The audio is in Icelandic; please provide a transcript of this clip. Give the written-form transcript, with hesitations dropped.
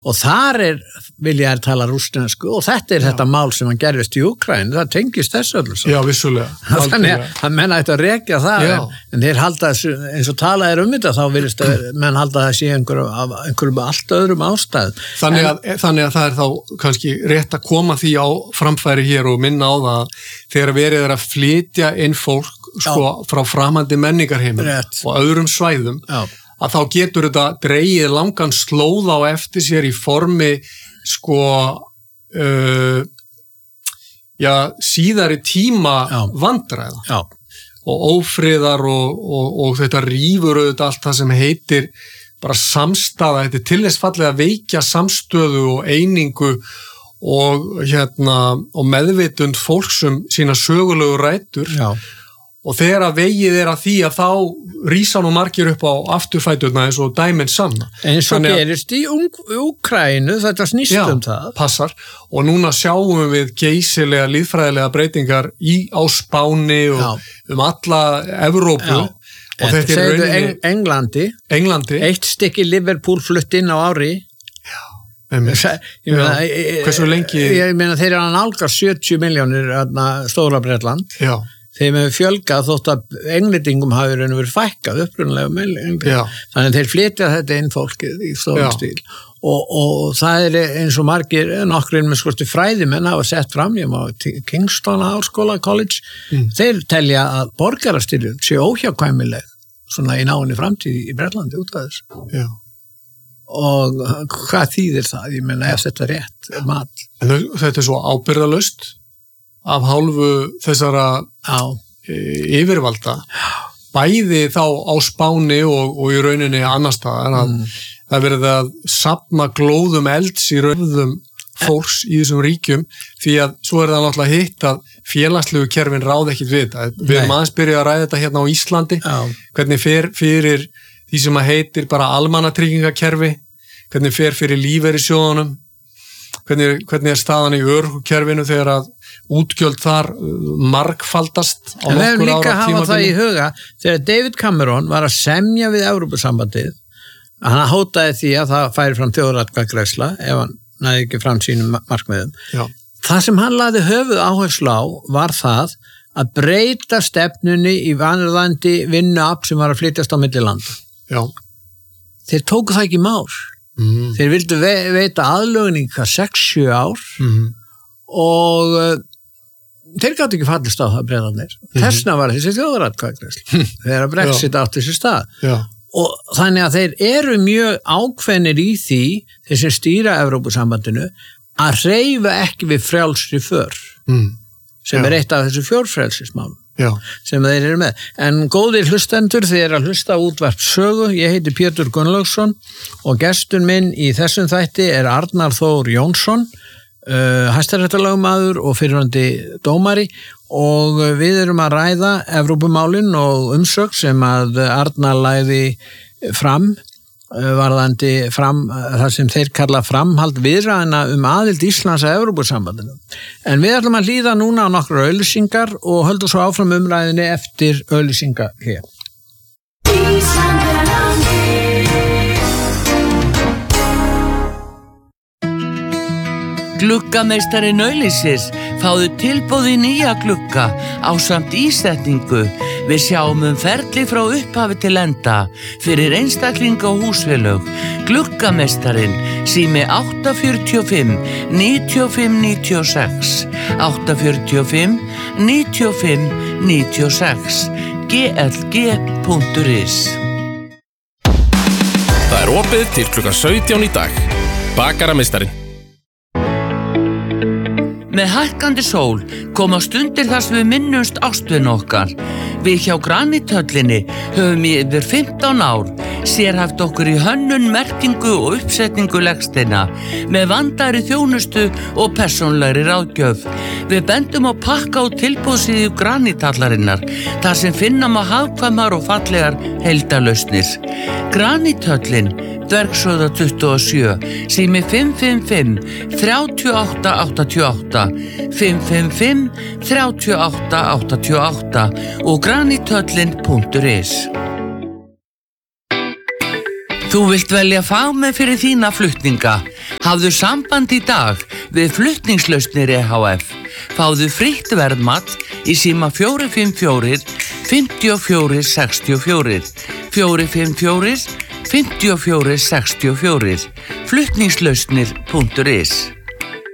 og þar vilja tala rússnesku og þetta þetta mál sem hann gerðist í Úkraínu, það tengist þessu öllu svo. Já, vissulega. Þannig að hann menna ætti að rekja það, en þeir halda þessu, eins og talað þetta, þá virðist að menn halda þessi einhverjum allt öðrum ástæðum. Þannig að það þá kannski rétt að koma því á framfæri hér og minna á það þegar verið að flytja inn fólk sko, frá framandi menningarheimum og öðrum svæðum. Já. Að þá getur þetta dregið langan slóð á eftir sér í formi sko síðari tíma vandræða og ófriðar og þetta rífur auðvitað allt það sem heitir bara samstaða, þetta til þess fallið að veikja samstöðu og einingu og meðvitund fólksum sína sögulegu rætur. Já. Og þegar að vegið að því að þá rísa nú margir upp á afturfæturna eins og dæmin sanna. Eins og gerist í Úkraínu, þetta snýst það. Passar. Og núna sjáum við geysilega líffræðilega breytingar á Spáni og alla Evrópu. Og þetta rauninni... Englandi. Eitt stykki Liverpool flutt inn á ári. Hversu lengi... Ég meina þeir að nálgast 70 milljónir Stóra Bretland. Já. Þeim hefur fjölgað þótt að englendingum hafi verið fækkað upprunalega þannig að þeir flytja þetta inn fólkið í stórum stíl og það eins og margir nokkrir með skorti fræðimenn hafa sett fram ég má Kingston Háskóla College þeir telja að borgarastyrjöld sé óhjákvæmileg svona í náinni framtíð í Bretlandi út af þessu og hvað þýðir það? Ég meina ef þetta rétt mat. En þetta svo ábyrgðalaust af hálfu þessara yfirvalda bæði þá á Spáni og í rauninni annar staðar að það verið að safna glóðum elds í rauðum fólks í þessum ríkjum því að svo það náttúrulega hitt að félagslegu kerfin ráð ekkit við þetta. Við erum aðeins byrjuð að ræða þetta hérna á Íslandi hvernig fer fyrir því sem að heitir bara almannatryggingakerfi hvernig fer fyrir lífeyrissjóðunum hvernig staðan í örorkukerfinu þegar að útgjöld þar margfaldast á nokkur ára tímabili. En við hefum líka að hafa það í huga þegar David Cameron var að semja við Evrópusambandið hann hótaði því að það færi fram þjóðaratkvæðagreiðsla ef hann næði ekki fram sínum markmiðum. Já. Það sem hann lagði höfuð áherslu á var það að breyta stefnunni í vanurðandi vinnuafl sem var að flytjast á milli landa. Já. Þeir tóku það ekki mál. Þeir vildu veita aðlögning 6-7 ár og þeir gátu ekki fallist á það Bretarnir. Þessna var þessi þjóðaratkvæðagreiðsla þegar að Brexit átti sér stað. Já. Og þannig að þeir eru mjög ákveðnir í því þeir sem stýra Evrópusambandinu að hreyfa ekki við frjálsri för sem eitt af þessu fjórfrelsismálum sem þeir eru með. En góðir hlustendur þeir að hlusta útvarp sögu. Ég heiti Pétur Gunnlaugsson og gestur minn í þessum þætti Arnar Þór Jónsson hæstaréttarlögmaður og fyrrverandi dómari og við erum að ræða Evrópumálin og umsögn sem að Arnar lagði fram varðandi fram það sem þeir kalla framhald viðræðina aðild Íslands að Evrópusambandinu. En við ætlum að hlýða núna á nokkrar auglýsingar og höldum svo áfram umræðinni eftir auglýsingar hér. Gluggameistari Nauðlýsis fáðu tilboð í nýja glugga ásamt ísetningu. Við sjáum ferli frá upphafi til enda fyrir einstaklinga og húsfélög. Gluggameistarinn sími 845 95 96 845 95 96 glg.is. Það opið til klukkan 17 í dag. Bakarameistarinn. Með hækkandi sól koma stundir þar sem við minnumst ástvin okkar. Við hjá Granithöllinni höfum í yfir 15 ár sérhæft okkur í hönnun, merkingu og uppsetningu legsteina með vandaðri þjónustu og persónlegri ráðgjöf. Við bendum á pakka og tilboðssíðu Granithallarinnar þar sem finna má hagkvæmar og fallegar heildarlausnir. Granithöllin, Dvergshöfða 27, sími 555 3888 555 3888 og granithöllin.is. Þú vilt velja fagmenn fyrir þína flutninga. Hafðu samband í dag við Flutningslausnir EHF. Fáðu frítt verðmat í síma 454 54 64 454 54 64 flutningslausnir.is